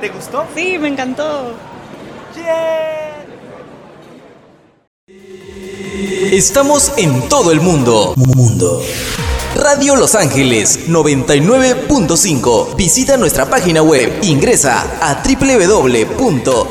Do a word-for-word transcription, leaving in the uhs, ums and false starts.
¿Te gustó? Sí, me encantó. ¡Yeah! Estamos en todo el mundo. Mundo. Radio Los Ángeles noventa y nueve punto cinco. Visita nuestra página web. Ingresa a doble u doble u doble u punto